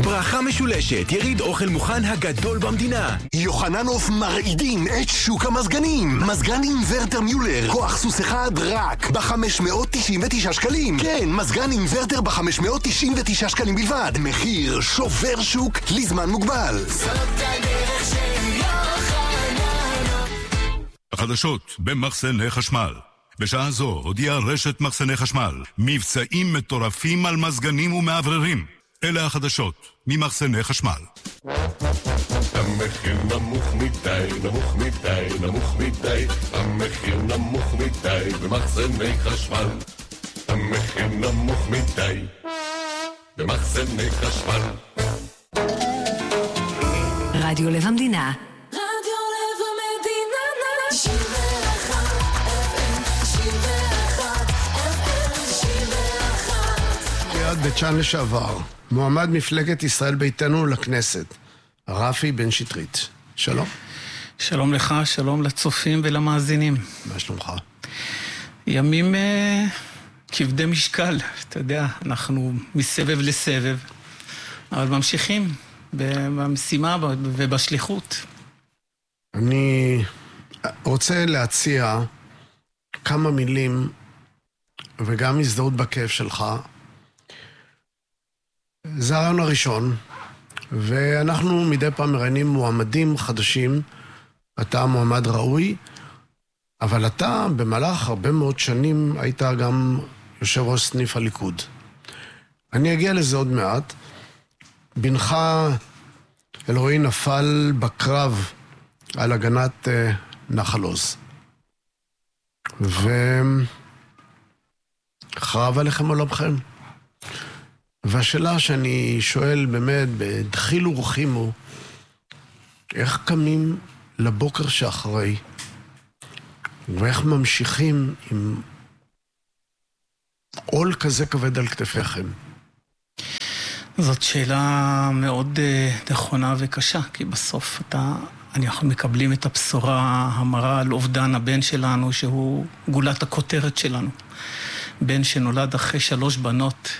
ברכה משולשת, יריד אוכל מוכן הגדול במדינה. יוחננוף מרעידים את שוק המזגנים. מזגן אינוורטר מיולר, כוח סוס אחד רק ב-599 שקלים. כן, מזגן אינוורטר ב-599 שקלים בלבד. מחיר שובר שוק לזמן מוגבל. זאת הדרך של יוחננוף. החדשות במחסני חשמל. בשעה זו הודיעה רשת מחסני חשמל מבצעים מטורפים על מזגנים ומעבררים. אלה החדשות ממחסני חשמל. המחיר נמוך מדי, נמוך מדי, נמוך מדי. המחיר נמוך מדי במחסני חשמל. המחיר נמוך מדי במחסני חשמל. רדיו לב המדינה. רדיו לב המדינה. ליד בית שאן לשעבר, מועמד מפלגת ישראל ביתנו לכנסת, רפי בן שטרית. שלום. שלום לך, שלום לצופים ולמאזינים. מה שלומך? ימים כבדי משקל, אתה יודע, אנחנו מסבב לסבב, אבל ממשיכים במשימה ובשליחות. אני רוצה להציע כמה מילים וגם הזדהות בכאב שלך. זה הרעיון הראשון, ואנחנו מדי פעם מראיינים מועמדים חדשים. אתה מועמד ראוי, אבל אתה במהלך הרבה מאוד שנים היית גם יושב ראש סניף הליכוד. אני אגיע לזה עוד מעט. בנך אלרועי נפל בקרב על הגנת נחל עוז. וחרב עליכם עולמכם. והשאלה שאני שואל באמת בדחילו ורחימו, איך קמים לבוקר שאחרי, ואיך ממשיכים עם עול כזה כבד על כתפיכם? זאת שאלה מאוד נכונה וקשה, כי בסוף אנחנו מקבלים את הבשורה המרה על אובדן הבן שלנו, שהוא גולת הכותרת שלנו. בן שנולד אחרי 3 בנות.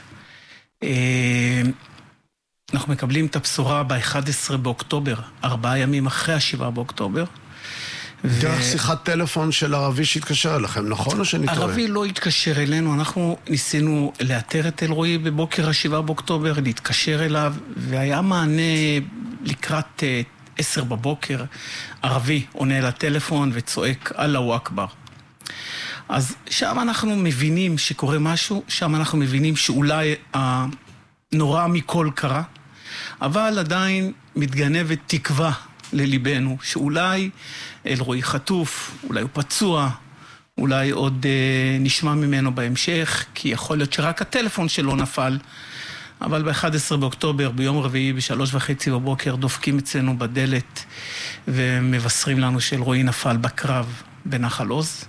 אנחנו מקבלים את הבשורה ב-11 באוקטובר, 4 ימים אחרי 7 באוקטובר. דרך שיחת טלפון של ערבי שהתקשר אליכם, נכון או שאני טועה? ערבי לא התקשר אלינו, אנחנו ניסינו לאתר את אלרועי בבוקר 7 באוקטובר, להתקשר אליו, והיה מענה לקראת 10 בבוקר, ערבי עונה לטלפון וצועק אללהו אכבר. אז שם אנחנו מבינים שקורה משהו, שם אנחנו מבינים שאולי הנורא מכל קרה, אבל עדיין מתגנבת תקווה לליבנו, שאולי אלרועי חטוף, אולי הוא פצוע, אולי עוד נשמע ממנו בהמשך, כי יכול להיות שרק הטלפון שלו נפל, אבל ב-11 באוקטובר, ביום רביעי, ב-3:30 בבוקר, דופקים אצלנו בדלת, ומבשרים לנו שאלרועי נפל בקרב בנחל עוז,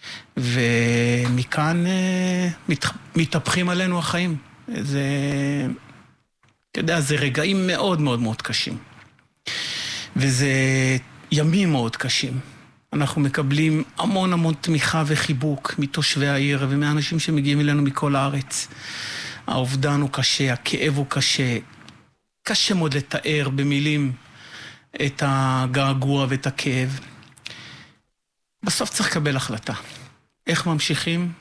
ומכאן מתהפכים עלינו החיים. זה, אתה יודע, זה רגעים מאוד מאוד מאוד קשים. וזה ימים מאוד קשים. אנחנו מקבלים המון המון תמיכה וחיבוק מתושבי העיר ומאנשים שמגיעים אלינו מכל הארץ. האובדן הוא קשה, הכאב הוא קשה. קשה מאוד לתאר במילים את הגעגוע ואת הכאב. בסוף צריך לקבל החלטה. איך ממשיכים?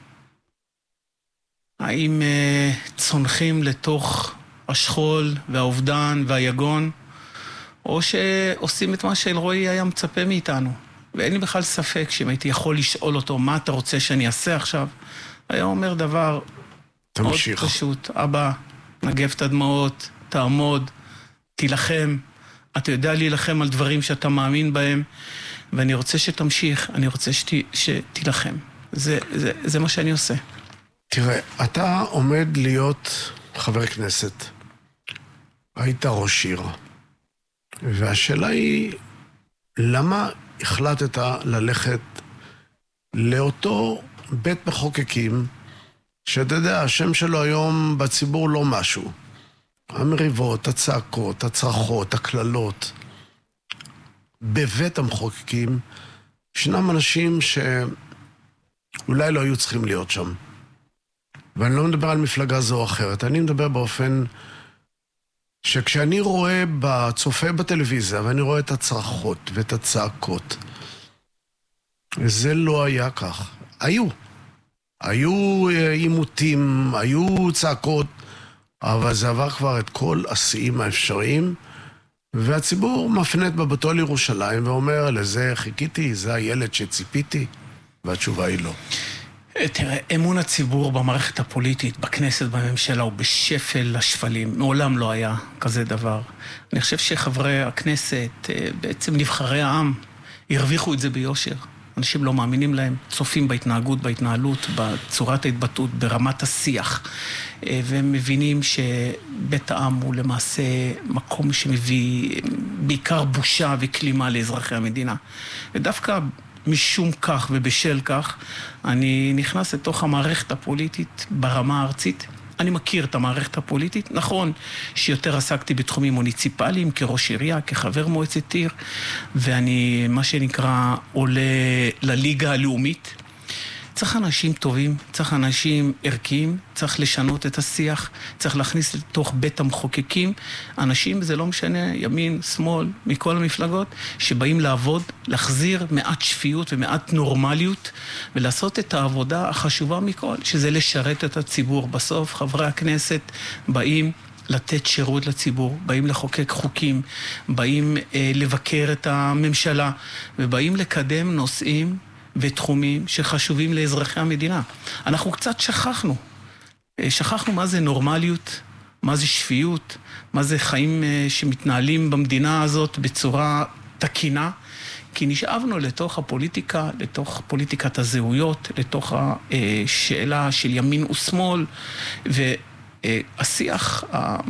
האם צונחים לתוך השכול והאובדן והיגון, או שעושים את מה שאלרועי היה מצפה מאיתנו? ואין לי בכלל ספק שאם הייתי יכול לשאול אותו, מה אתה רוצה שאני אעשה עכשיו? היה אומר דבר תמשיך. מאוד פשוט. אבא, נגב את הדמעות, תעמוד, תילחם. אתה יודע להילחם על דברים שאתה מאמין בהם, ואני רוצה שתמשיך, אני רוצה שתילחם. זה מה שאני עושה. תראה, אתה עומד להיות חבר כנסת. היית ראש עיר. והשאלה היא, למה החלטת ללכת לאותו בית מחוקקים, שאתה יודע, השם שלו היום בציבור לא משהו. המריבות, הצעקות, הצרחות, הכללות. בבית המחוקקים, ישנם אנשים שאולי לא היו צריכים להיות שם. ואני לא מדבר על מפלגה זו או אחרת, אני מדבר באופן שכשאני רואה צופה בטלוויזיה, ואני רואה את הצרחות ואת הצעקות, זה לא היה כך. היו עימותים, היו צעקות, אבל זה עבר כבר את כל השיאים האפשריים, והציבור מפנה את מבטו לירושלים ואומר, לזה חיכיתי, זה הילד שציפיתי, והתשובה היא לא. תראה, אמון הציבור במערכת הפוליטית, בכנסת, בממשלה, הוא בשפל השפלים. מעולם לא היה כזה דבר. אני חושב שחברי הכנסת, בעצם נבחרי העם, הרוויחו את זה ביושר. אנשים לא מאמינים להם, צופים בהתנהגות, בהתנהלות, בצורת ההתבטאות, ברמת השיח, והם מבינים שבית העם הוא למעשה מקום שמביא בעיקר בושה וכלימה לאזרחי המדינה. ודווקא משום כך ובשל כך, אני נכנס לתוך המערכת הפוליטית ברמה הארצית. אני מכיר את המערכת הפוליטית. נכון שיותר עסקתי בתחומים מוניציפליים, כראש עירייה, כחבר מועצת עיר, ואני, מה שנקרא, עולה לליגה הלאומית. צריך אנשים טובים, צריך אנשים ערכיים, צריך לשנות את השיח, צריך להכניס לתוך בית המחוקקים, אנשים, זה לא משנה, ימין, שמאל, מכל המפלגות, שבאים לעבוד, להחזיר מעט שפיות ומעט נורמליות, ולעשות את העבודה החשובה מכל, שזה לשרת את הציבור. בסוף חברי הכנסת באים לתת שירות לציבור, באים לחוקק חוקים, באים לבקר את הממשלה, ובאים לקדם נושאים ותחומים שחשובים לאזרחי המדינה. אנחנו קצת שכחנו מה זה נורמליות, מה זה שפיות, מה זה חיים שמתנהלים במדינה הזאת בצורה תקינה, כי נשאבנו לתוך הפוליטיקה, לתוך פוליטיקת הזהויות, לתוך השאלה של ימין ושמאל, והשיח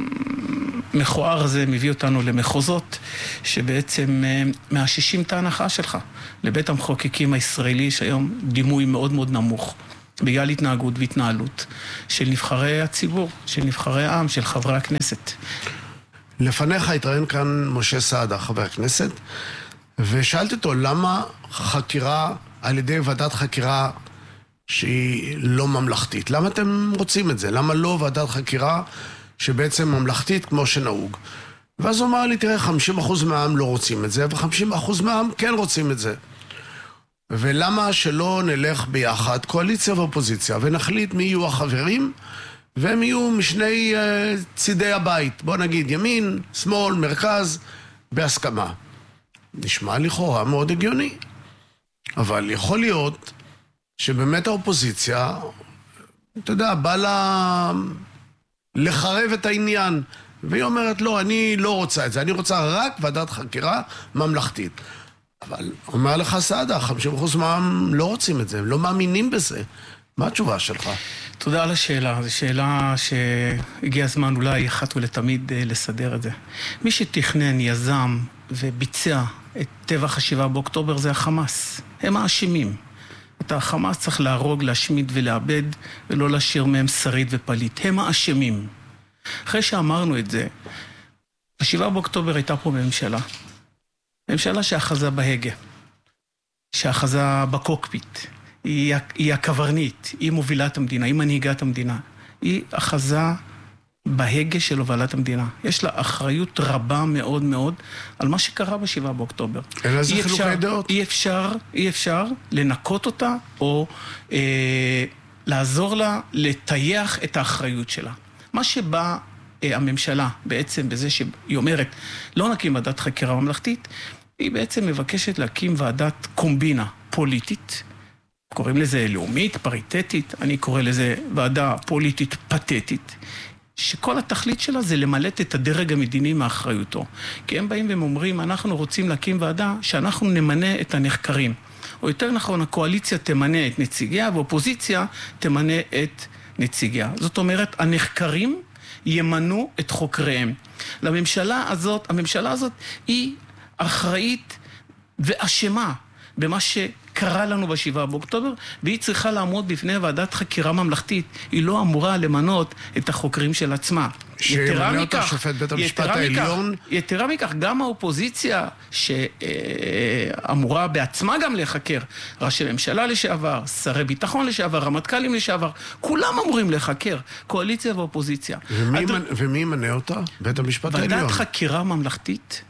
המכוער הזה מביא אותנו למחוזות שבעצם מאששים את ההנחה שלך לבית המחוקקים הישראלי, שהיום דימוי מאוד מאוד נמוך בגלל התנהגות והתנהלות של נבחרי הציבור, של נבחרי העם, של חברי הכנסת. לפניך התראיין כאן משה סעדה, חבר הכנסת, ושאלתי אותו למה חקירה על ידי ועדת חקירה שהיא לא ממלכתית. למה אתם רוצים את זה? למה לא ועדת חקירה שבעצם ממלכתית כמו שנהוג? ואז הוא אמר לי, תראה, 50% מהעם לא רוצים את זה, ו50% מהעם כן רוצים את זה. ולמה שלא נלך ביחד, קואליציה ואופוזיציה, ונחליט מי יהיו החברים, והם יהיו משני צידי הבית. בוא נגיד, ימין, שמאל, מרכז, בהסכמה. נשמע לכאורה מאוד הגיוני. אבל יכול להיות שבאמת האופוזיציה, אתה יודע, בא לה לחרב את העניין, והיא אומרת, לא, אני לא רוצה את זה, אני רוצה רק ועדת חקירה ממלכתית. אבל אומר לך סעדה, 50% מהעם לא רוצים את זה, הם לא מאמינים בזה. מה התשובה שלך? תודה על השאלה, זו שאלה שהגיע הזמן אולי אחת ולתמיד לסדר את זה. מי שתכנן, יזם וביצע את טבח ה7 באוקטובר זה החמאס. הם האשמים. את החמאס צריך להרוג, להשמיד ולאבד, ולא להשאיר מהם שריד ופליט. הם האשמים. אחרי שאמרנו את זה, ב7 באוקטובר הייתה פה ממשלה. ממשלה שאחזה בהגה, שאחזה בקוקפיט. היא הקברנית, היא מובילת המדינה, היא מנהיגת המדינה. היא אחזה בהגה של הובלת המדינה. יש לה אחריות רבה מאוד מאוד על מה שקרה ב7 באוקטובר. אין לזה חילוקי דעות. אי אפשר לנקות אותה או לעזור לה לטייח את האחריות שלה. מה שבא הממשלה בעצם בזה שהיא אומרת לא נקים ועדת חקירה ממלכתית, היא בעצם מבקשת להקים ועדת קומבינה פוליטית, קוראים לזה לאומית, פריטטית, אני קורא לזה ועדה פוליטית פתטית, שכל התכלית שלה זה למלט את הדרג המדיני מאחריותו. כי הם באים והם אומרים, אנחנו רוצים להקים ועדה שאנחנו נמנה את הנחקרים. או יותר נכון, הקואליציה תמנה את נציגיה, והאופוזיציה תמנה את נציגיה. זאת אומרת, הנחקרים ימנו את חוקריהם. הממשלה הזאת היא אחראית ואשמה במה שקרה לנו ב7 באוקטובר, והיא צריכה לעמוד בפני ועדת חקירה ממלכתית. היא לא אמורה למנות את החוקרים של עצמה. שימנה אותה שופט בית המשפט העליון. יתרה מכך, גם האופוזיציה שאמורה בעצמה גם לחקר, ראשי ממשלה לשעבר, שרי ביטחון לשעבר, רמטכ"לים לשעבר, כולם אמורים לחקר, קואליציה ואופוזיציה. ומי ימנה אותה? בית המשפט העליון. ועדת חקירה ממלכתית,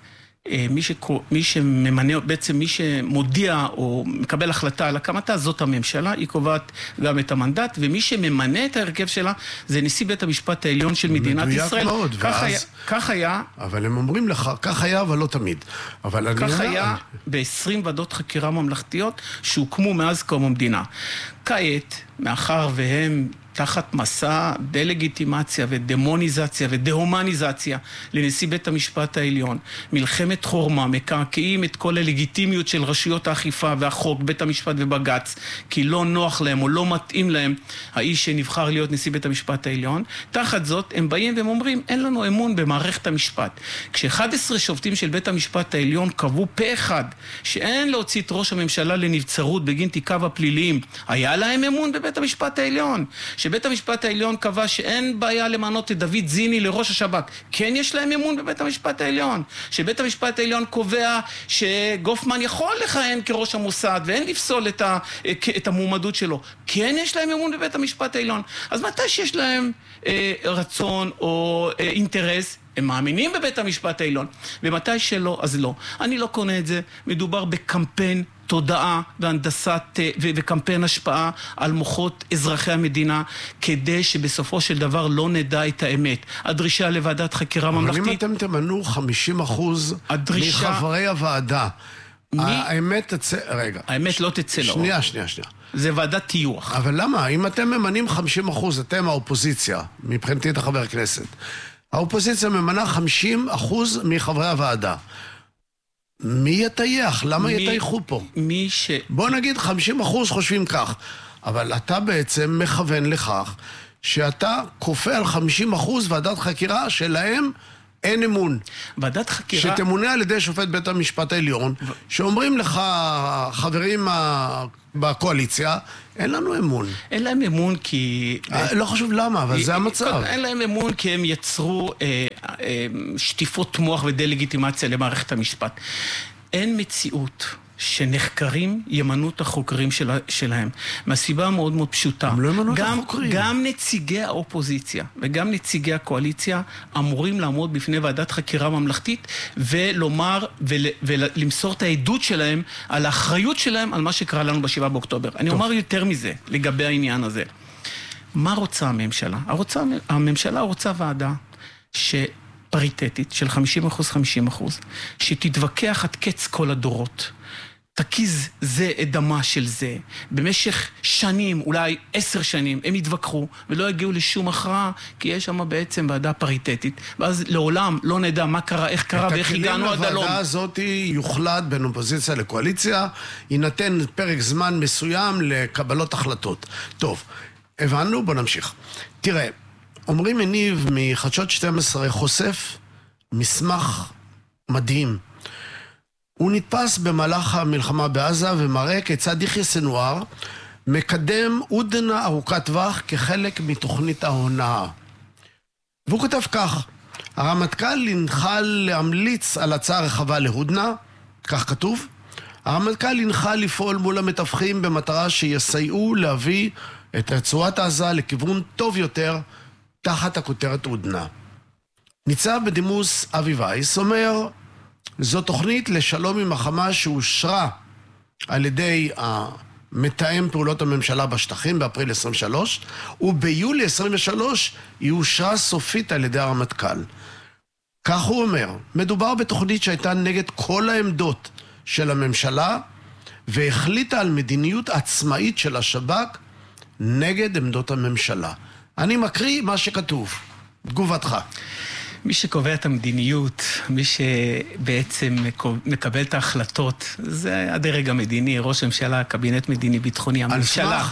מי שממנה, בעצם מי שמודיע או מקבל החלטה על הקמתה, זאת הממשלה, היא קובעת גם את המנדט, ומי שממנה את ההרכב שלה זה נשיא בית המשפט העליון של מדינת ישראל. מאוד, כך היה. אבל הם אומרים לך, כך היה, אבל לא תמיד. כך היה ב-20 ועדות חקירה ממלכתיות שהוקמו מאז קום המדינה. כעת, מאחר והם תחת מסע דלגיטימציה ודמוניזציה ודהומניזציה לנשיא בית המשפט העליון, מלחמת חורמה, מקעקעים את כל הלגיטימיות של רשויות האכיפה והחוק, בית המשפט ובג"ץ, כי לא נוח להם או לא מתאים להם האיש שנבחר להיות נשיא בית המשפט העליון. תחת זאת הם באים והם אומרים, אין לנו אמון במערכת המשפט. כש-11 שופטים של בית המשפט העליון קבעו פה אחד שאין להוציא את ראש הממשלה לנבצרות בגין תיקיו הפליליים, היה להם אמון בבית המשפט העליון. שבית המשפט העליון קבע שאין בעיה למנות את דוד זיני לראש השב"כ, כן יש להם אמון בבית המשפט העליון. שבית המשפט העליון קובע שגופמן יכול לכהן כראש המוסד ואין לפסול את המועמדות שלו, כן יש להם אמון בבית המשפט העליון. אז מתי שיש להם רצון או אינטרס, הם מאמינים בבית המשפט העליון, ומתי שלא, אז לא. אני לא קונה את זה. מדובר בקמפיין תודעה והנדסת וקמפיין השפעה על מוחות אזרחי המדינה, כדי שבסופו של דבר לא נדע את האמת. הדרישה לוועדת חקירה ממלכתית... אבל אם אתם תמנו 50% מחברי הוועדה, האמת תצא... רגע. האמת לא תצא לאור. שנייה. זה ועדת טיוח. אבל למה? אם אתם ממנים 50%, אתם האופוזיציה, מבחינתי את החבר כנסת, האופוזיציה ממנה 50% מחברי הוועדה. מי יתייח? למה יתייחו פה? בוא נגיד 50% חושבים כך, אבל אתה בעצם מכוון לכך שאתה כופה על 50% ועדת חקירה שלהם אין אמון. ועדת חקירה... שתמונה על ידי שופט בית המשפט העליון, שאומרים לך חברים בקואליציה, אין לנו אמון. אין להם אמון כי... לא חשוב למה, אבל זה המצב. אין להם אמון כי הם יצרו שטיפות מוח ודלגיטימציה למערכת המשפט. אין מציאות שנחקרים ימנו את החוקרים שלהם. מהסיבה מאוד מאוד פשוטה. הם לא ימנו את החוקרים. גם נציגי האופוזיציה וגם נציגי הקואליציה אמורים לעמוד בפני ועדת חקירה ממלכתית ולומר ולמסור את העדות שלהם על האחריות שלהם על מה שקרה לנו ב7 באוקטובר. אני אומר יותר מזה לגבי העניין הזה. מה רוצה הממשלה? הממשלה רוצה ועדה פריטטית של 50%, שתתווכח עד קץ כל הדורות. תקיז זה את דמה של זה. במשך שנים, אולי 10 שנים, הם יתווכחו ולא יגיעו לשום הכרעה, כי יש שם בעצם ועדה פריטטית. ואז לעולם לא נדע מה קרה, איך קרה ואיך הגענו עד הלום. הוועדה הזאת יוחלט בין אופוזיציה לקואליציה, יינתן פרק זמן מסוים לקבלות החלטות. טוב, הבנו, בוא נמשיך. תראה, אומרים מניב מחדשות 12 חושף מסמך מדהים. הוא נתפס במהלך המלחמה בעזה ומראה כיצד יחיא סנוואר מקדם הודנה ארוכת טווח כחלק מתוכנית ההונאה. והוא כותב כך: הרמטכ"ל הנחה להמליץ על הצעה רחבה להודנה, כך כתוב. הרמטכ"ל הנחה לפעול מול המתווכים במטרה שיסייעו להביא את רצועת עזה לכיוון טוב יותר תחת הכותרת הודנה. ניצב בדימוס אבי וייס אומר, זו תוכנית לשלום עם החמאס שאושרה על ידי מתאם פעולות הממשלה בשטחים באפריל 23, וביולי 23 היא אושרה סופית על ידי הרמטכ"ל. כך הוא אומר, מדובר בתוכנית שהייתה נגד כל העמדות של הממשלה, והחליטה על מדיניות עצמאית של השב"כ נגד עמדות הממשלה. אני מקריא מה שכתוב. תגובתך. מי שקובע את המדיניות, מי שבעצם מקבל את ההחלטות, זה הדרג המדיני, ראש הממשלה, קבינט מדיני-ביטחוני, הממשלה,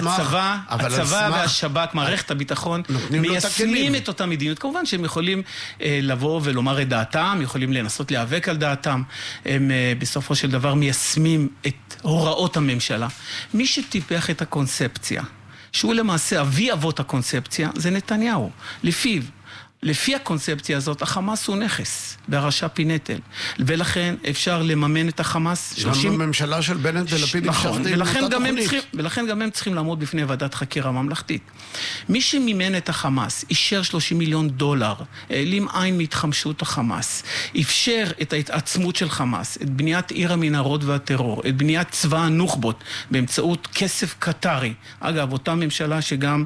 הצבא והשב"כ, מערכת הביטחון, מיישמים את אותה מדיניות. כמובן שהם יכולים לבוא ולומר את דעתם, יכולים לנסות להיאבק על דעתם, הם בסופו של דבר מיישמים את הוראות הממשלה. מי שטיפח את הקונספציה, שהוא למעשה אבי אבות הקונספציה, זה נתניהו. לפיו, לפי הקונספציה הזאת, החמאס הוא נכס, בהרשע פי נטל. ולכן אפשר לממן את החמאס. גם בממשלה של בנט ולפיד נכון, המשכתי עם אותה תוכנית. ולכן גם הם צריכים לעמוד בפני ועדת חקירה ממלכתית. מי שמימן את החמאס, אישר $30 מיליון, העלים עין מהתחמשות החמאס, אפשר את ההתעצמות של חמאס, את בניית עיר המנהרות והטרור, את בניית צבא הנוח'בות, באמצעות כסף קטרי. אגב, אותה ממשלה שגם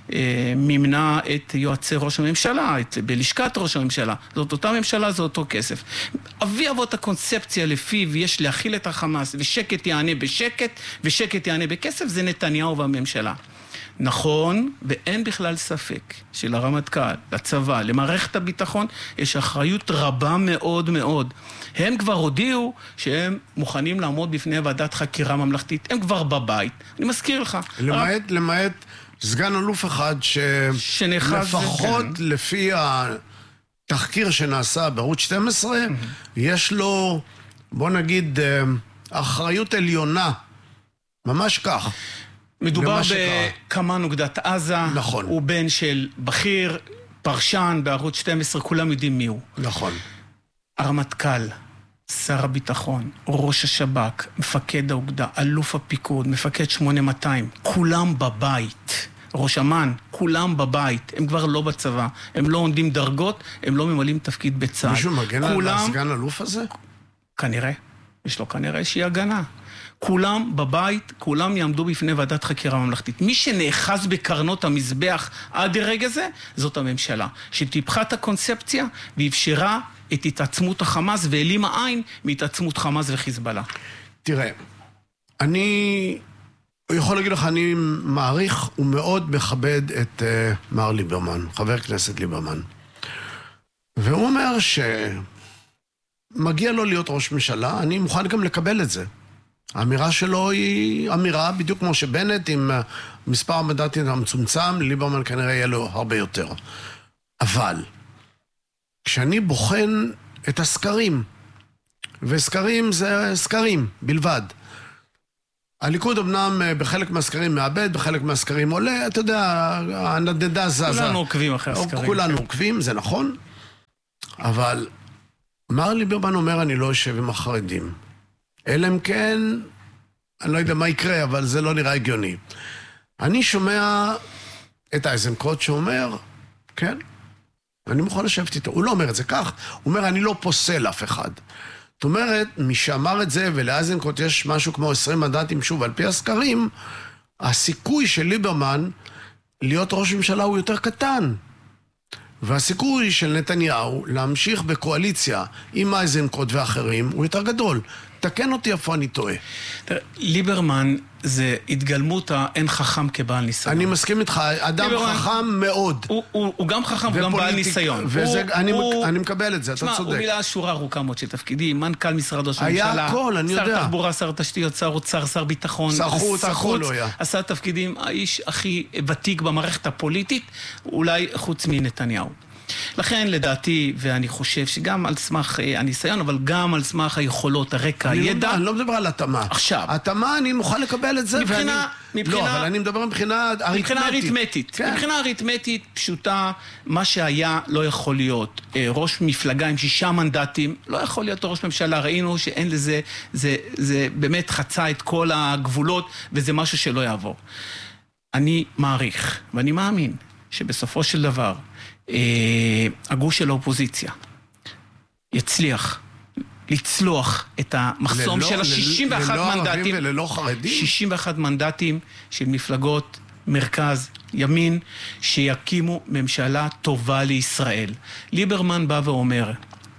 מימנה את יועצי ראש הממשלה, בלשכת ראש הממשלה. זאת אותה ממשלה, זה אותו כסף. אבי אבות הקונספציה לפיו יש להכיל את החמאס, ושקט יענה בשקט, ושקט יענה בכסף, זה נתניהו והממשלה. נכון, ואין בכלל ספק שלרמטכ"ל, לצבא, למערכת הביטחון, יש אחריות רבה מאוד מאוד. הם כבר הודיעו שהם מוכנים לעמוד בפני ועדת חקירה ממלכתית. הם כבר בבית. אני מזכיר לך. למעט סגן אלוף אחד שלפחות לפי התחקיר שנעשה בערוץ 12, יש לו, בוא נגיד, אחריות עליונה. ממש כך. מדובר בקמ"ן אוגדת עזה. נכון. הוא בן של בכיר, פרשן בערוץ 12, כולם יודעים מי הוא. נכון. הרמטכ"ל, שר הביטחון, ראש השב"כ, מפקד האוגדה, אלוף הפיקוד, מפקד 8200, כולם בבית. ראש אמ"ן, כולם בבית, הם כבר לא בצבא, הם לא עונדים דרגות, הם לא ממלאים תפקיד בצה"ל. מישהו מגן על הסגן אלוף הזה? כנראה, יש לו כנראה שהיא הגנה. כולם בבית, כולם יעמדו בפני ועדת חקירה ממלכתית. מי שנאחז בקרנות המזבח עד הרגע זה, זאת הממשלה, שטיפחה את הקונספציה ואפשרה את התעצמות החמאס והעלימה עין מהתעצמות חמאס וחיזבאללה. תראה, אני יכול להגיד לך, אני מעריך ומאוד מכבד את מר ליברמן, חבר כנסת ליברמן. והוא אומר שמגיע לו להיות ראש ממשלה, אני מוכן גם לקבל את זה. האמירה שלו היא אמירה בדיוק כמו שבנט עם מספר המנדטים המצומצם, ליברמן כנראה יהיה לו הרבה יותר. אבל כשאני בוחן את הסקרים, וסקרים זה סקרים בלבד, הליכוד אמנם בחלק מהסקרים מאבד, בחלק מהסקרים עולה, אתה יודע, הנדדה זזה. כולנו עוקבים אחרי הסקרים. כולנו עוקבים, זה נכון. אבל מר ליברמן אומר, אני לא יושב עם החרדים. אלא אם כן, אני לא יודע מה יקרה, אבל זה לא נראה הגיוני. אני שומע את איזנקוט שאומר, כן, אני מוכן לשבת איתו. הוא לא אומר את זה כך, הוא אומר, אני לא פוסל אף אחד. זאת אומרת, מי שאמר את זה, ולאיזנקוט יש משהו כמו 20 מנדטים, שוב, על פי הסקרים, הסיכוי של ליברמן להיות ראש ממשלה הוא יותר קטן. והסיכוי של נתניהו להמשיך בקואליציה עם איזנקוט ואחרים הוא יותר גדול. תקן אותי איפה אני טועה. ליברמן זה התגלמות האין חכם כבעל ניסיון. אני מסכים איתך, אדם חכם מאוד. הוא גם חכם וגם בעל ניסיון. אני מקבל את זה, אתה צודק. הוא מילא שורה ארוכה מאוד של תפקידים, מנכ"ל משרד ראש הממשלה. היה הכל, אני יודע. שר תחבורה, שר תשתיות, שר אוצר, שר ביטחון. שר חוץ, הכל הוא היה. עשה תפקידים, האיש הכי ותיק במערכת הפוליטית, אולי חוץ מנתניהו. לכן לדעתי, ואני חושב שגם על סמך הניסיון, אבל גם על סמך היכולות, הרקע, הידע. אני לא מדבר על התאמה. עכשיו. התאמה, אני מוכן לקבל את זה. לא, אבל אני מדבר מבחינה אריתמטית. מבחינה אריתמטית פשוטה, מה שהיה לא יכול להיות. ראש מפלגה עם 6 מנדטים, לא יכול להיות ראש ממשלה. ראינו שאין לזה, זה באמת חצה את כל הגבולות, וזה משהו שלא יעבור. אני מעריך, ואני מאמין, שבסופו של דבר, הגוש של האופוזיציה יצליח לצלוח את המחסום של ה-61 מנדטים. ללא ערבים וללא חרדים? 61 מנדטים של מפלגות מרכז, ימין, שיקימו ממשלה טובה לישראל. ליברמן בא ואומר,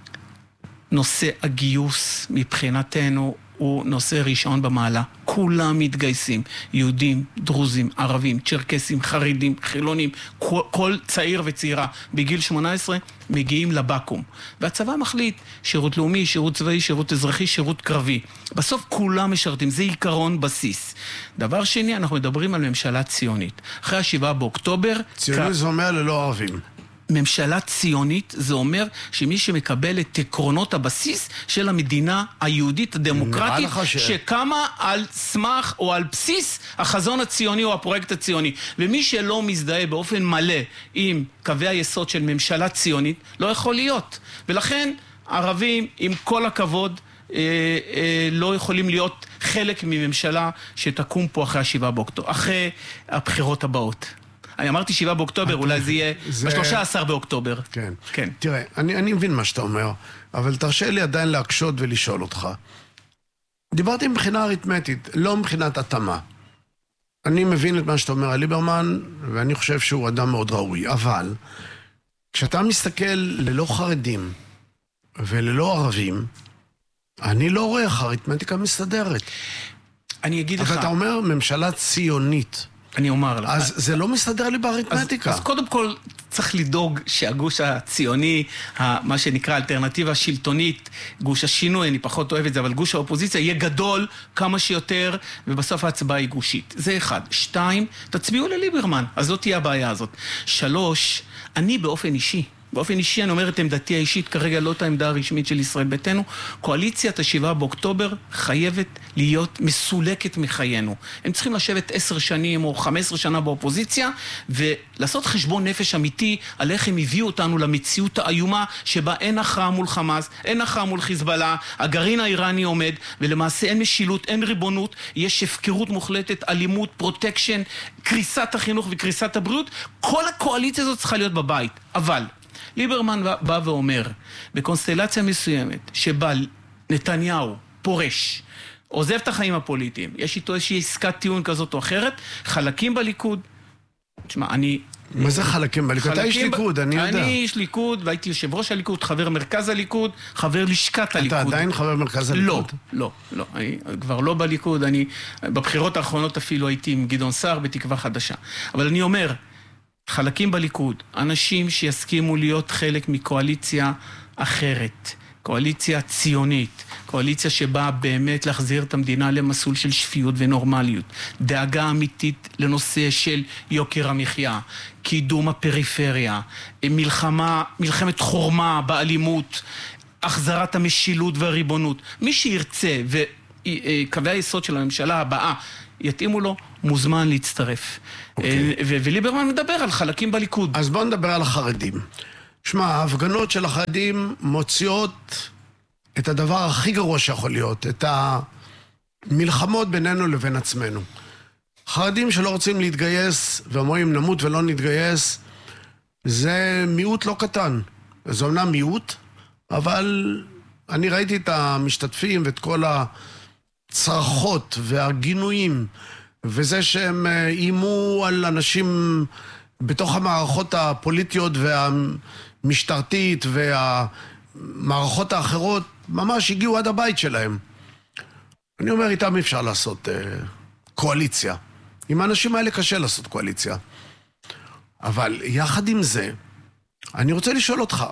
נושא הגיוס מבחינתנו הוא נושא ראשון במעלה. כולם מתגייסים, יהודים, דרוזים, ערבים, צ'רקסים, חרדים, חילונים, כל צעיר וצעירה בגיל 18 מגיעים לבקום. והצבא מחליט שירות לאומי, שירות צבאי, שירות אזרחי, שירות קרבי. בסוף כולם משרתים, זה עיקרון בסיס. דבר שני, אנחנו מדברים על ממשלה ציונית. אחרי ה7 באוקטובר... ציוני זה אומר ללא ערבים. ממשלה ציונית, זה אומר שמי שמקבל את עקרונות הבסיס של המדינה היהודית הדמוקרטית, שקמה על סמך או על בסיס החזון הציוני או הפרויקט הציוני. ומי שלא מזדהה באופן מלא עם קווי היסוד של ממשלה ציונית, לא יכול להיות. ולכן ערבים, עם כל הכבוד, לא יכולים להיות חלק מממשלה שתקום פה אחרי 7 באוקטובר, אחרי הבחירות הבאות. אני אמרתי 7 באוקטובר, אולי זה יהיה ב-13 באוקטובר. כן. כן. תראה, אני מבין מה שאתה אומר, אבל תרשה לי עדיין להקשות ולשאול אותך. דיברתי מבחינה אריתמטית, לא מבחינת התאמה. אני מבין את מה שאתה אומר על ליברמן, ואני חושב שהוא אדם מאוד ראוי, אבל כשאתה מסתכל ללא חרדים וללא ערבים, אני לא רואה איך אריתמטיקה מסתדרת. אני אגיד לך... אבל אתה אומר ממשלה ציונית. אני אומר לך. אז זה לא מסתדר לי באריתמטיקה. אז קודם כל צריך לדאוג שהגוש הציוני, מה שנקרא אלטרנטיבה השלטונית, גוש השינוי, אני פחות אוהב את זה, אבל גוש האופוזיציה יהיה גדול כמה שיותר, ובסוף ההצבעה היא גושית. זה 1. 2, תצביעו לליברמן, אז לא תהיה הבעיה הזאת. 3, אני באופן אישי אני אומר את עמדתי האישית, כרגע לא את העמדה הרשמית של ישראל ביתנו, קואליציית 7 באוקטובר חייבת להיות מסולקת מחיינו. הם צריכים לשבת 10 שנים או 15 שנה באופוזיציה, ולעשות חשבון נפש אמיתי על איך הם הביאו אותנו למציאות האיומה, שבה אין הכרעה מול חמאס, אין הכרעה מול חיזבאללה, הגרעין האיראני עומד, ולמעשה אין משילות, אין ריבונות, יש הפקרות מוחלטת, אלימות, פרוטקשן, קריסת החינוך וקריסת הבריאות. כל הקואליציה הזאת צריכה להיות בבית. אבל ליברמן בא ואומר, בקונסטלציה מסוימת, שבה נתניהו פורש, עוזב את החיים הפוליטיים, יש איתו איזושהי עסקת טיעון כזאת או אחרת, חלקים בליכוד, תשמע, מה זה חלקים בליכוד? אתה איש ליכוד, אני יודע. אני איש ליכוד, והייתי יושב ראש הליכוד, חבר מרכז הליכוד, חבר לשכת הליכוד. אתה עדיין חבר מרכז הליכוד? לא, אני כבר לא בליכוד, בבחירות האחרונות אפילו הייתי עם גדעון סער בתקווה חדשה. אבל אני אומר, חלקים בליכוד, אנשים שיסכימו להיות חלק מקואליציה אחרת, קואליציה ציונית, קואליציה שבאה באמת להחזיר את המדינה למסלול של שפיות ונורמליות, דאגה אמיתית לנושא של יוקר המחיה, קידום הפריפריה, מלחמת חורמה באלימות, החזרת המשילות והריבונות. מי שירצה וקווי היסוד של הממשלה הבאה יתאימו לו, מוזמן להצטרף. וליברמן מדבר על חלקים בליכוד. אז בואו נדבר על החרדים. שמע, ההפגנות של החרדים מוציאות את הדבר הכי גרוע שיכול להיות, את המלחמות בינינו לבין עצמנו. חרדים שלא רוצים להתגייס, ואומרים נמות ולא נתגייס, זה מיעוט לא קטן. זה אומנם מיעוט, אבל אני ראיתי את המשתתפים ואת כל הצרחות והגינויים, וזה שהם אימו על אנשים בתוך המערכות הפוליטיות והמשטרתית והמערכות האחרות, ממש הגיעו עד הבית שלהם. אני אומר, איתם אפשר לעשות קואליציה. עם האנשים האלה קשה לעשות קואליציה. אבל יחד עם זה, אני רוצה לשאול אותך,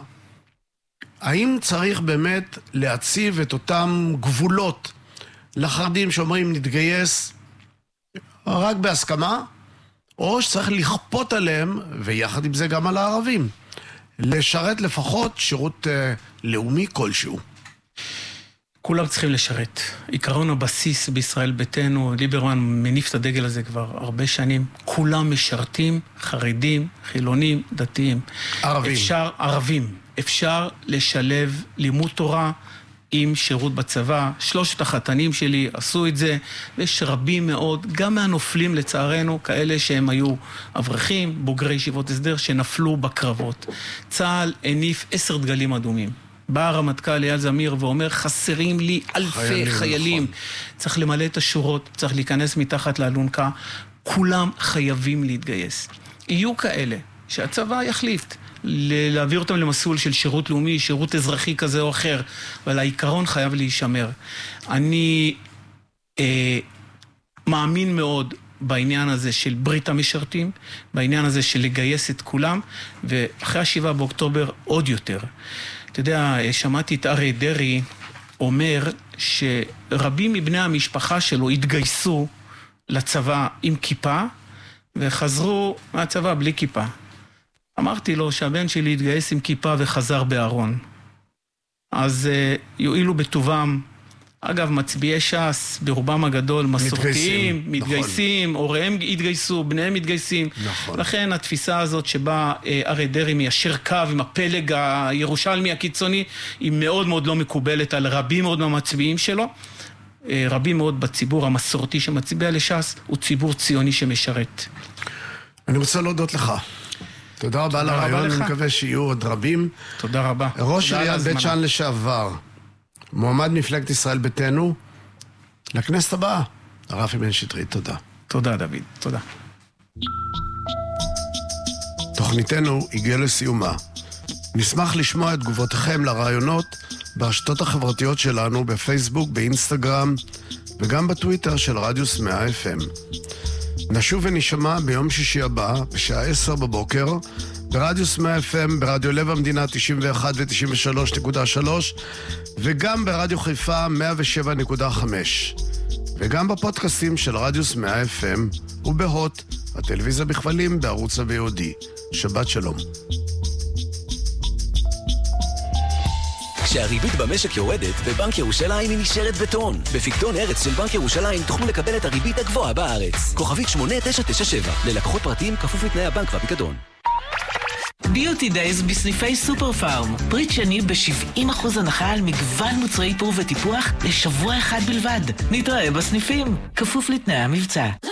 האם צריך באמת להציב את אותם גבולות לחרדים שאומרים נתגייס רק בהסכמה, או שצריך לכפות עליהם, ויחד עם זה גם על הערבים, לשרת לפחות שירות לאומי כלשהו? כולם צריכים לשרת. עיקרון הבסיס בישראל ביתנו, ליברמן מניף את הדגל הזה כבר הרבה שנים, כולם משרתים, חרדים, חילונים, דתיים. ערבים. אפשר לשלב לימוד תורה עם שירות בצבא. 3 החתנים שלי עשו את זה, ויש רבים מאוד, גם מהנופלים לצערנו, כאלה שהם היו אברכים, בוגרי ישיבות הסדר, שנפלו בקרבות. צה"ל הניף 10 דגלים אדומים. בא הרמטכ"ל אייל זמיר ואומר, חסרים לי אלפי חיילים. נכון. צריך למלא את השורות, צריך להיכנס מתחת לאלונקה. כולם חייבים להתגייס. יהיו כאלה שהצבא יחליף. להעביר אותם למסלול של שירות לאומי, שירות אזרחי כזה או אחר, אבל העיקרון חייב להישמר. אני מאמין מאוד בעניין הזה של ברית המשרתים, בעניין הזה של לגייס את כולם, ואחרי 7 באוקטובר עוד יותר. אתה יודע, שמעתי את אריה דרעי אומר שרבים מבני המשפחה שלו התגייסו לצבא עם כיפה, וחזרו מהצבא בלי כיפה. אמרתי לו שהבן שלי התגייס עם כיפה וחזר בארון. אז יועילו בטובם. אגב, מצביעי ש"ס, ברובם הגדול, מסורתיים, מתגייסים, הוריהם התגייסו, בניהם מתגייסים. נכון. לכן התפיסה הזאת שבה אריה דרעי מיישר קו עם הפלג הירושלמי הקיצוני, היא מאוד מאוד לא מקובלת על רבים מאוד מהמצביעים שלו. רבים מאוד בציבור המסורתי שמצביע לש"ס, הוא ציבור ציוני שמשרת. אני רוצה להודות לך. תודה רבה על הרעיון, אני מקווה שיהיו עוד רבים. תודה רבה. ראש עיריית בית שאן לשעבר, מועמד מפלגת ישראל ביתנו, לכנסת הבאה, רפי בן שטרית, תודה. תודה דוד, תודה. תוכניתנו הגיעה לסיומה. נשמח לשמוע את תגובותיכם לרעיונות ברשתות החברתיות שלנו, בפייסבוק, באינסטגרם וגם בטוויטר של רדיוס 100 FM. נשוב ונשמע ביום שישי הבא, בשעה 10 בבוקר, ברדיוס 100 FM, ברדיו לב המדינה 91 ו-93.3, וגם ברדיו חיפה 107.5, וגם בפודקאסטים של רדיוס 100 FM, ובהוט, הטלוויזיה בכבלים בערוץ הויודי. שבת שלום. כשהריבית במשק יורדת, בבנק ירושלים היא נשארת בטון. בפיקדון ארץ של בנק ירושלים תוכלו לקבל את הריבית הגבוהה בארץ. כוכבית 8997, ללקוחות פרטיים כפוף לתנאי הבנק והפיקדון. ביוטי דייז בסניפי סופר פארם. פריט שני ב-70% הנחה על מגוון מוצרי איפור וטיפוח לשבוע אחד בלבד. נתראה בסניפים, כפוף לתנאי המבצע.